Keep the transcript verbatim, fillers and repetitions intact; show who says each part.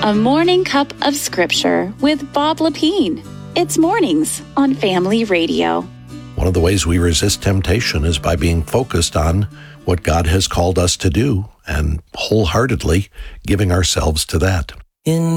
Speaker 1: A Morning Cup of Scripture with Bob Lepine. It's mornings on Family Radio.
Speaker 2: One of the ways we resist temptation is by being focused on what God has called us to do and wholeheartedly giving ourselves to that.
Speaker 3: In